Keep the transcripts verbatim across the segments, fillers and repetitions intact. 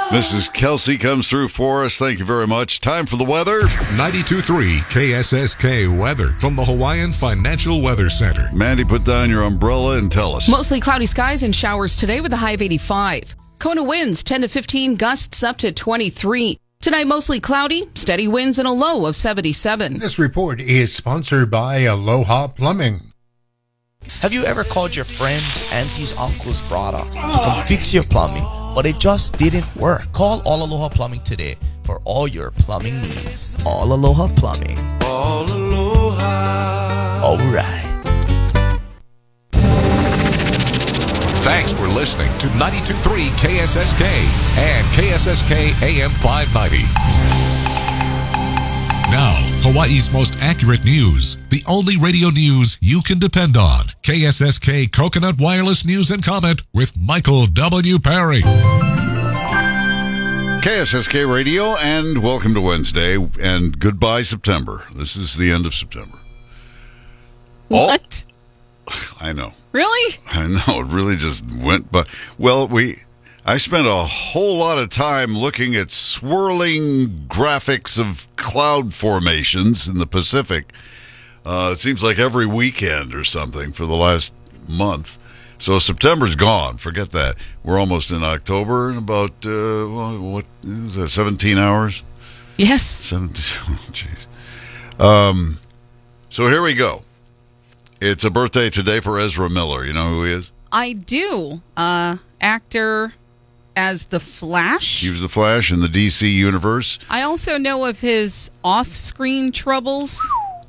Missus Kelsey comes through for us. Thank you very much. Time for the weather. ninety-two point three K S S K weather from the Hawaiian Financial Weather Center. Mandy, put down your umbrella and tell us. Mostly cloudy skies and showers today with a high of eighty-five. Kona winds ten to fifteen, gusts up to twenty-three. Tonight, mostly cloudy, steady winds and a low of seventy-seven. This report is sponsored by Aloha Plumbing. Have you ever called your friends, aunties, uncles, brother to come fix your plumbing, but it just didn't work? Call All Aloha Plumbing today for all your plumbing needs. All Aloha Plumbing. All Aloha. All right. Thanks for listening to ninety-two point three K S S K and K S S K A M five ninety. Now, Hawaii's most accurate news. The only radio news you can depend on. K S S K Coconut Wireless News and Comment with Michael W. Perry. K S S K Radio, and welcome to Wednesday, and goodbye September. This is the end of September. What? Oh, I know. Really? I know. It really just went by. Well, we... I spent a whole lot of time looking at swirling graphics of cloud formations in the Pacific. Uh, it seems like every weekend or something for the last month. So September's gone. Forget that. We're almost in October in about, uh, well, what is that, seventeen hours? Yes. seventeen, oh, jeez. Um, so here we go. It's a birthday today for Ezra Miller. You know who he is? I do. Uh, actor as the Flash. He was the Flash in the D C universe. I also know of his off-screen troubles,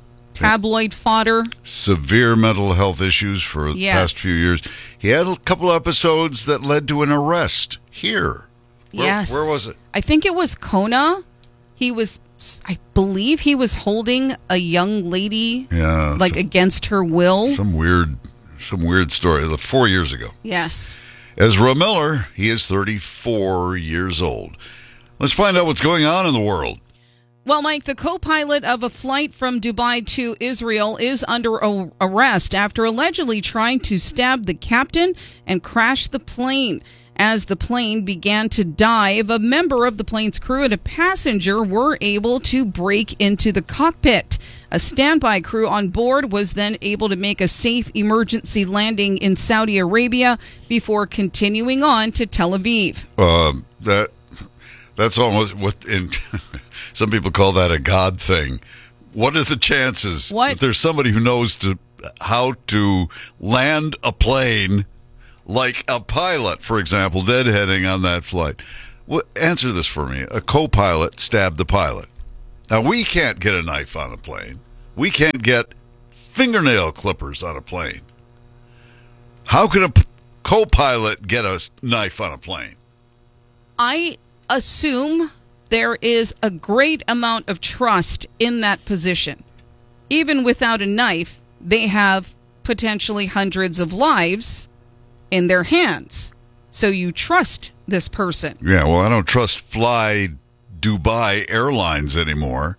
tabloid fodder. Severe mental health issues for the Yes. past few years. He had a couple episodes that led to an arrest here. Where, Yes. Where was it? I think it was Kona. He was, I believe he was holding a young lady, Yeah. like some, against her will. some weird, some weird story. Like four years ago. Yes. Ezra Miller, he is thirty-four years old. Let's find out what's going on in the world. Well, Mike, the co-pilot of a flight from Dubai to Israel is under a- arrest after allegedly trying to stab the captain and crash the plane. As the plane began to dive, a member of the plane's crew and a passenger were able to break into the cockpit. A standby crew on board was then able to make a safe emergency landing in Saudi Arabia before continuing on to Tel Aviv. Uh, that that's almost what in some people call that a God thing. What are the chances What? that there's somebody who knows to how to land a plane? Like a pilot, for example, deadheading on that flight. Well, answer this for me. A co-pilot stabbed the pilot. Now, we can't get a knife on a plane. We can't get fingernail clippers on a plane. How can a p- co-pilot get a knife on a plane? I assume there is a great amount of trust in that position. Even without a knife, they have potentially hundreds of lives in their hands. So you trust this person. Yeah, well, I don't trust Fly Dubai Airlines anymore.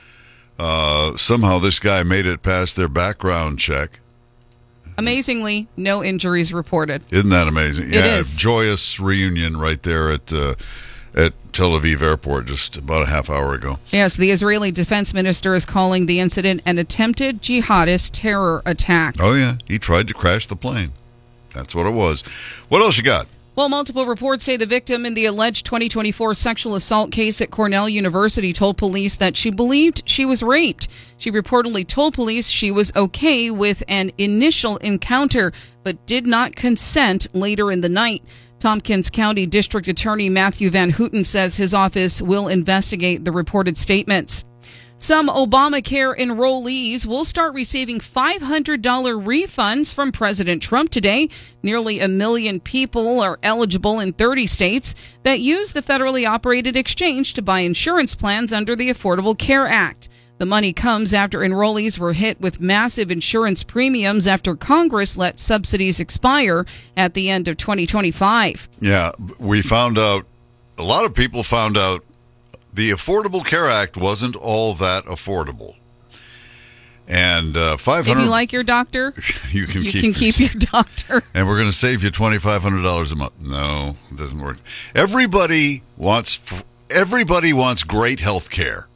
Uh, somehow this guy made it past their background check. Amazingly, no injuries reported. Isn't that amazing? It Yeah, is. Joyous reunion right there at uh, at Tel Aviv Airport just about a half hour ago. Yes, the Israeli defense minister is calling the incident an attempted jihadist terror attack. Oh, yeah. He tried to crash the plane. That's what it was. What else you got? Well, multiple reports say the victim in the alleged twenty twenty-four sexual assault case at Cornell University told police that she believed she was raped. She reportedly told police she was okay with an initial encounter, but did not consent later in the night. Tompkins County District Attorney Matthew Van Houten says his office will investigate the reported statements. Some Obamacare enrollees will start receiving five hundred dollars refunds from President Trump today. Nearly a million people are eligible in thirty states that use the federally operated exchange to buy insurance plans under the Affordable Care Act. The money comes after enrollees were hit with massive insurance premiums after Congress let subsidies expire at the end of twenty twenty-five. Yeah, we found out, a lot of people found out the Affordable Care Act wasn't all that affordable. And uh, five If hundred. you like your doctor, you can you keep can keep your doctor. And we're going to save you twenty-five hundred dollars a month. No, it doesn't work. Everybody wants everybody wants great health care,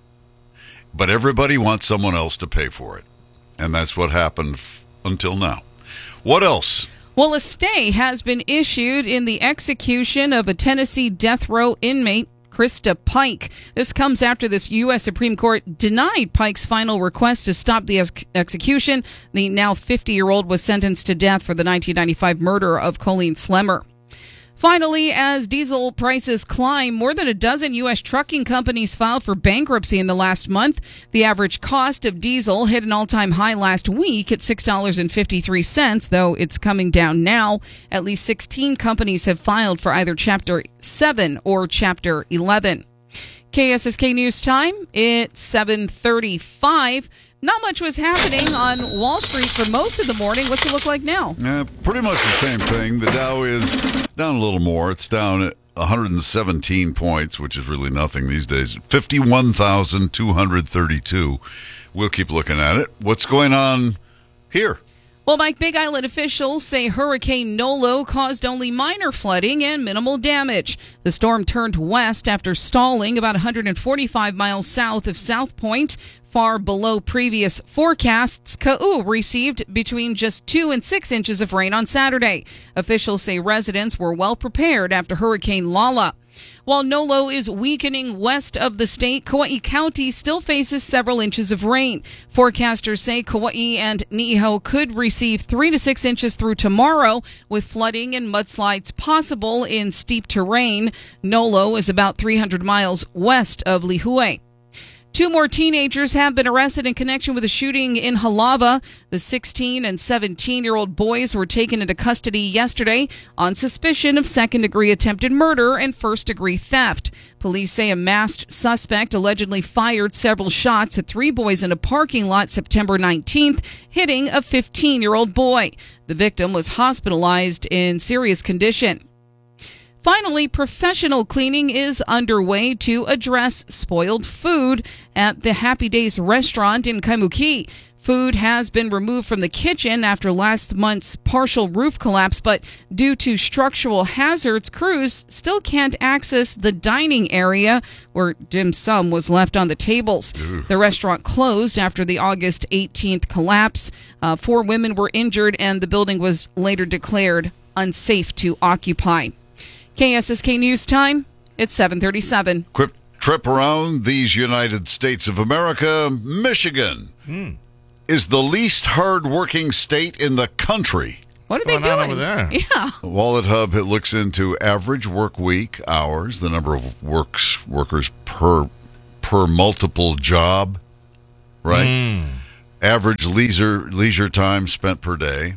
but everybody wants someone else to pay for it. And that's what happened f- until now. What else? Well, a stay has been issued in the execution of a Tennessee death row inmate, Krista Pike. This comes after this U S Supreme Court denied Pike's final request to stop the ex- execution. The now fifty-year-old was sentenced to death for the nineteen ninety-five murder of Colleen Slemmer. Finally, as diesel prices climb, more than a dozen U S trucking companies filed for bankruptcy in the last month. The average cost of diesel hit an all-time high last week at six dollars and fifty-three cents, though it's coming down now. At least sixteen companies have filed for either Chapter seven or Chapter eleven. K S S K News Time, it's seven thirty-five. Not much was happening on Wall Street for most of the morning. What's it look like now? Uh, pretty much the same thing. The Dow is down a little more. It's down at one hundred seventeen points, which is really nothing these days. fifty-one thousand two hundred thirty-two. We'll keep looking at it. What's going on here? Well, Mike, Big Island officials say Hurricane Nolo caused only minor flooding and minimal damage. The storm turned west after stalling about one hundred forty-five miles south of South Point. Far below previous forecasts, Ka'u received between just two and six inches of rain on Saturday. Officials say residents were well prepared after Hurricane Lala. While Nolo is weakening west of the state, Kauai County still faces several inches of rain. Forecasters say Kauai and Niihau could receive three to six inches through tomorrow, with flooding and mudslides possible in steep terrain. Nolo is about three hundred miles west of Lihue. Two more teenagers have been arrested in connection with a shooting in Halava. The sixteen and seventeen-year-old boys were taken into custody yesterday on suspicion of second-degree attempted murder and first-degree theft. Police say a masked suspect allegedly fired several shots at three boys in a parking lot September nineteenth, hitting a fifteen-year-old boy. The victim was hospitalized in serious condition. Finally, professional cleaning is underway to address spoiled food at the Happy Days restaurant in Kaimuki. Food has been removed from the kitchen after last month's partial roof collapse, but due to structural hazards, crews still can't access the dining area where dim sum was left on the tables. Ooh. The restaurant closed after the August eighteenth collapse. Uh, four women were injured, and the building was later declared unsafe to occupy. K S S K News Time, it's seven thirty-seven. Quick trip around these United States of America. Michigan mm. is the least hard-working state in the country. What are What's they doing over there? Yeah. Wallet Hub, it looks into average work week hours, the number of works workers per per multiple job, right? Mm. Average leisure leisure time spent per day.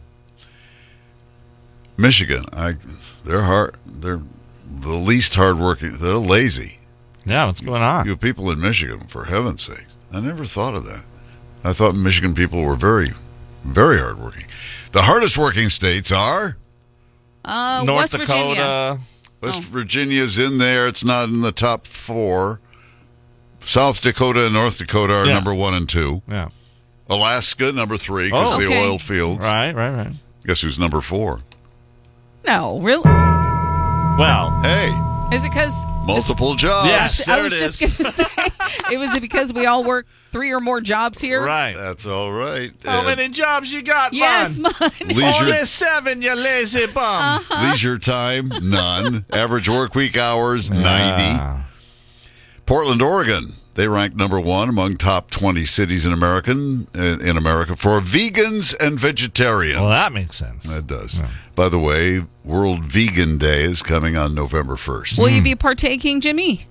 Michigan, I they're hard. They're the least hardworking. They're lazy. Yeah, what's going on? You people in Michigan, for heaven's sake! I never thought of that. I thought Michigan people were very, very hardworking. The hardest working states are uh, North West Dakota. Virginia. West oh. Virginia's in there. It's not in the top four. South Dakota and North Dakota are yeah. number one and two. Yeah. Alaska number three because oh, of the okay. oil fields. Right, right, right. Guess who's number four? No, really? Well, hey, is it because multiple jobs? Yes, I there was it just is. going to say, it was it because we all work three or more jobs here? Right. That's all right. How And many jobs you got, Yes, man? man. Leisure- Only seven, you lazy bum. Uh-huh. Leisure time, none. Average work week hours, ninety. Ah. Portland, Oregon. They rank number one among top twenty cities in American in, in America for vegans and vegetarians. Well, that makes sense. That does. Yeah. By the way, World Vegan Day is coming on November first. Will you be partaking, Jimmy?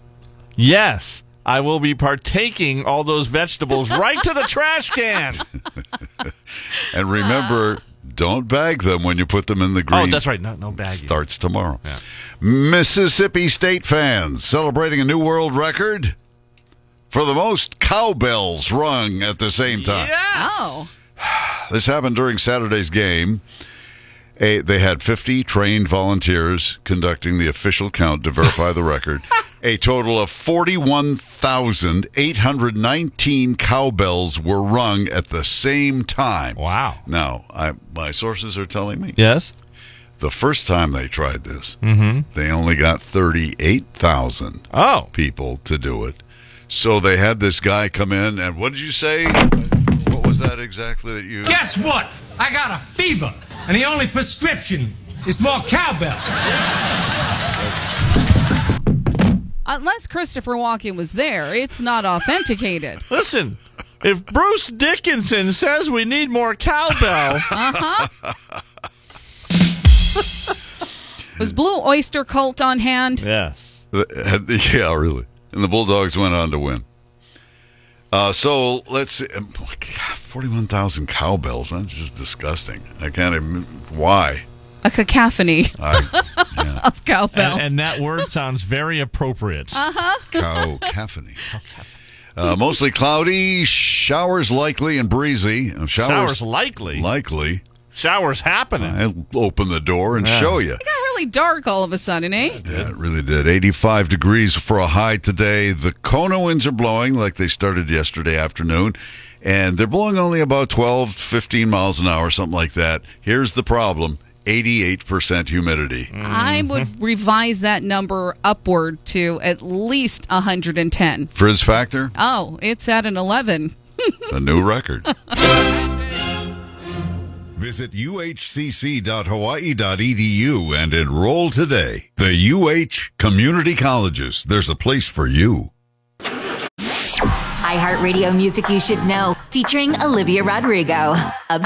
Yes, I will be partaking all those vegetables right to the trash can. And remember, don't bag them when you put them in the green. Oh, that's right. No, no bagging. Starts tomorrow. Yeah. Mississippi State fans celebrating a new world record for the most cowbells rung at the same time. Yes. Oh. This happened during Saturday's game. A, they had fifty trained volunteers conducting the official count to verify the record. A total of forty-one thousand eight hundred nineteen cowbells were rung at the same time. Wow. Now, I, my sources are telling me Yes? the first time they tried this, Mm-hmm. they only got thirty-eight thousand Oh. people to do it. So they had this guy come in, and what did you say? What was that exactly that you... Guess what? I got a fever, and the only prescription is more cowbell. Unless Christopher Walken was there, it's not authenticated. Listen, if Bruce Dickinson says we need more cowbell, Uh-huh. Was Blue Oyster Cult on hand? yes. Yeah, really. And the Bulldogs went on to win. Uh, so let's see. um, God, forty-one thousand cowbells. That's just disgusting. I can't even. Why? A cacophony I, yeah. of cowbell. And, and that word sounds very appropriate. Uh-huh. Cow-caphony. Uh, mostly cloudy, showers likely and breezy. Uh, Showers, Showers likely. likely. Showers happening. I'll open the door and Yeah. show you. It got really dark all of a sudden, eh? Yeah, it really did. eighty-five degrees for a high today. The Kona winds are blowing like they started yesterday afternoon, and they're blowing only about twelve, fifteen miles an hour, something like that. Here's the problem. eighty-eight percent humidity. I would revise that number upward to at least one hundred ten. Frizz factor, Oh, it's at an eleven. a new record. Visit U H C C dot hawaii dot e d u and enroll today. The U H Community Colleges. There's a place for you. iHeartRadio Music You Should Know, featuring Olivia Rodrigo. Obsessed